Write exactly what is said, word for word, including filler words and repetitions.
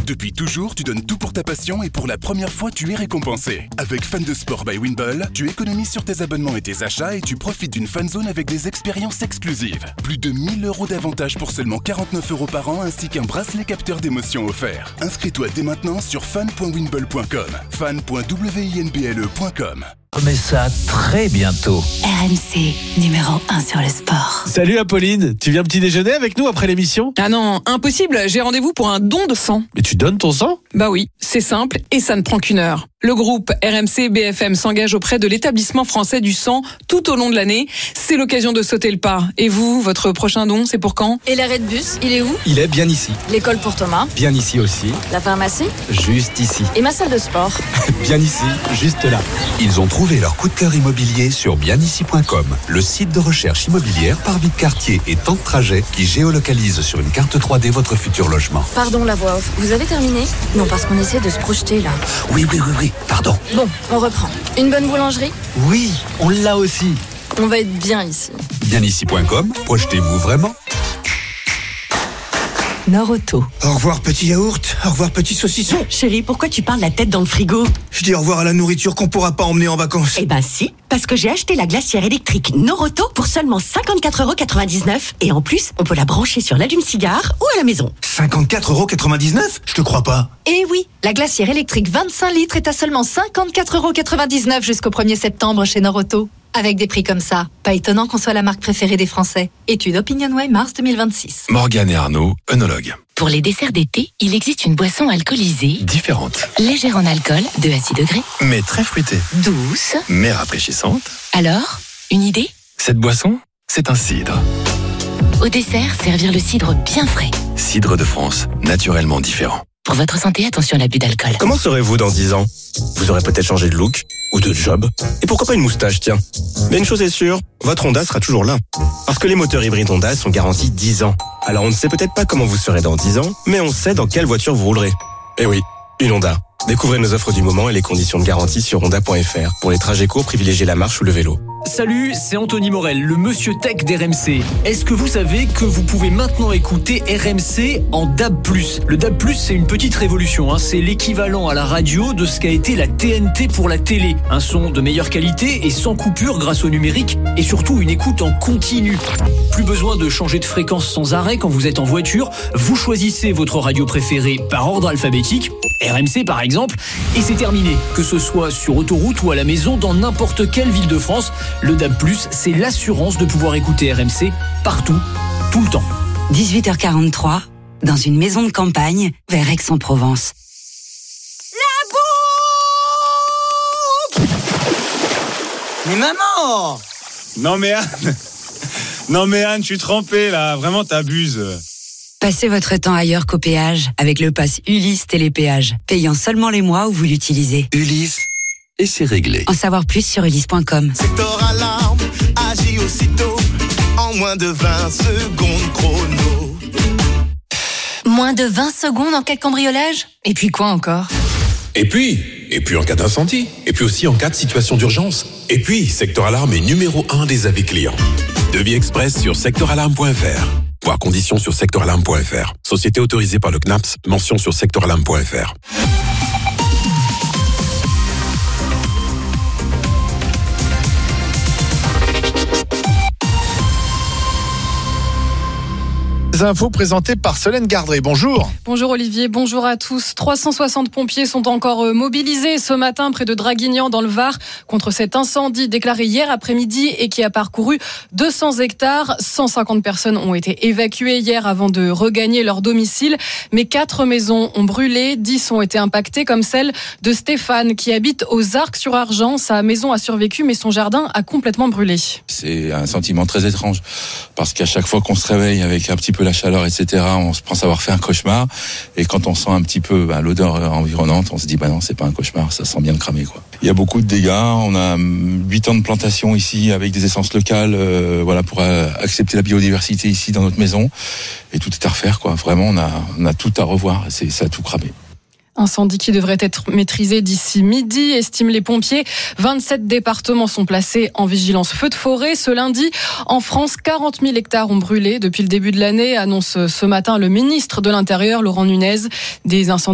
Depuis toujours, tu donnes tout pour ta passion et pour la première fois, tu es récompensé. Avec Fan de Sport by Winball, tu économises sur tes abonnements et tes achats et tu profites d'une fan zone avec des expériences exclusives. Plus de mille euros d'avantages pour seulement quarante-neuf euros par an ainsi qu'un bracelet capteur d'émotions offert. Inscris-toi dès maintenant sur fan point winball point com. fan point winball point com. Mais ça très bientôt. R M C, numéro un sur le sport. Salut Apolline, tu viens petit déjeuner avec nous après l'émission ? Ah non, impossible, j'ai rendez-vous pour un don de sang. Mais tu donnes ton sang ? Bah oui, c'est simple et ça ne prend qu'une heure. Le groupe R M C B F M s'engage auprès de l'établissement français du sang tout au long de l'année. C'est l'occasion de sauter le pas. Et vous, votre prochain don, c'est pour quand ? Et l'arrêt de bus, il est où ? Il est bien ici. L'école pour Thomas ? Bien ici aussi. La pharmacie ? Juste ici. Et ma salle de sport ? Bien ici, juste là. Ils ont trouvé leur coup de cœur immobilier sur bien ici point com, le site de recherche immobilière par vie de quartier et temps de trajet qui géolocalise sur une carte trois D votre futur logement. Pardon la voix off, vous avez terminé ? Non, parce qu'on essaie de se projeter là. Oui, oui, oui, oui, pardon. Bon, on reprend. Une bonne boulangerie ? Oui, on l'a aussi. On va être bien ici. bien ici point com, projetez-vous vraiment ? Nord-Auto. Au revoir petit yaourt, au revoir petit saucisson. Chérie, pourquoi tu parles la tête dans le frigo ? Je dis au revoir à la nourriture qu'on pourra pas emmener en vacances. Eh ben si, parce que j'ai acheté la glacière électrique Nord-Auto pour seulement cinquante-quatre euros quatre-vingt-dix-neuf et en plus, on peut la brancher sur l'allume-cigare ou à la maison. cinquante-quatre euros quatre-vingt-dix-neuf ? Je te crois pas. Eh oui, la glacière électrique vingt-cinq litres est à seulement cinquante-quatre euros quatre-vingt-dix-neuf jusqu'au premier septembre chez Nord-Auto. Avec des prix comme ça, pas étonnant qu'on soit la marque préférée des Français. Étude OpinionWay mars deux mille vingt-six. Morgane et Arnaud, œnologues. Pour les desserts d'été, il existe une boisson alcoolisée, Différente, légère en alcool, deux à six degrés, mais très fruitée, douce. mais rafraîchissante. Alors, une idée ? Cette boisson, c'est un cidre. Au dessert, servir le cidre bien frais. Cidre de France, naturellement différent. Pour votre santé, attention à l'abus d'alcool. Comment serez-vous dans dix ans ? Vous aurez peut-être changé de look ou de job. Et pourquoi pas une moustache, tiens. Mais une chose est sûre, votre Honda sera toujours là. Parce que les moteurs hybrides Honda sont garantis dix ans. Alors on ne sait peut-être pas comment vous serez dans dix ans, mais on sait dans quelle voiture vous roulerez. Eh oui, une Honda. Découvrez nos offres du moment et les conditions de garantie sur honda point f r. Pour les trajets courts, privilégiez la marche ou le vélo. Salut, c'est Anthony Morel, le monsieur tech d'R M C. Est-ce que vous savez que vous pouvez maintenant écouter R M C en D A B plus ? Le D A B plus, c'est une petite révolution, hein. C'est l'équivalent à la radio de ce qu'a été la T N T pour la télé. Un son de meilleure qualité et sans coupure grâce au numérique et surtout une écoute en continu. Plus besoin de changer de fréquence sans arrêt quand vous êtes en voiture. Vous choisissez votre radio préférée par ordre alphabétique, R M C par exemple, et c'est terminé. Que ce soit sur autoroute ou à la maison, dans n'importe quelle ville de France, le D A B plus, c'est l'assurance de pouvoir écouter R M C partout, tout le temps. dix-huit heures quarante-trois, dans une maison de campagne, vers Aix-en-Provence. La bouffe ! Mais maman ! Non mais Anne Non mais Anne, je suis trempé là, vraiment t'abuses. Passez votre temps ailleurs qu'au péage avec le pass Ulysse Télépéage, payant seulement les mois où vous l'utilisez. Ulysse, et c'est réglé. En savoir plus sur ulysse point com. Secteur Alarme agit aussitôt en moins de vingt secondes chrono. Moins de vingt secondes en cas de cambriolage ? Et puis quoi encore ? Et puis, et puis en cas d'incendie, et puis aussi en cas de situation d'urgence. Et puis, Secteur Alarme est numéro un des avis clients. Devis express sur secteur alarme point f r. Voir conditions sur secteur alarme point f r. Société autorisée par le C N A P S, mention sur secteur alarme point f r. Infos présentées par Solène Gardré. Bonjour. Bonjour Olivier, bonjour à tous. trois cent soixante pompiers sont encore mobilisés ce matin près de Draguignan dans le Var contre cet incendie déclaré hier après-midi et qui a parcouru deux cents hectares. cent cinquante personnes ont été évacuées hier avant de regagner leur domicile. Mais quatre maisons ont brûlé, dix ont été impactées comme celle de Stéphane qui habite aux Arcs-sur-Argent. Sa maison a survécu mais son jardin a complètement brûlé. C'est un sentiment très étrange parce qu'à chaque fois qu'on se réveille avec un petit peu la chaleur, et cetera, on se pense avoir fait un cauchemar. Et quand on sent un petit peu bah, l'odeur environnante, on se dit bah non, c'est pas un cauchemar, ça sent bien le cramer, quoi. Il y a beaucoup de dégâts. On a huit ans de plantation ici avec des essences locales, euh, voilà, pour euh, accepter la biodiversité ici dans notre maison. Et tout est à refaire, quoi. Vraiment, on a, on a tout à revoir. C'est, ça a tout cramé. Incendie qui devrait être maîtrisé d'ici midi, estiment les pompiers. vingt-sept départements sont placés en vigilance feu de forêt. Ce lundi, en France, quarante mille hectares ont brûlé depuis le début de l'année, annonce ce matin le ministre de l'Intérieur, Laurent Nunez. Des incendies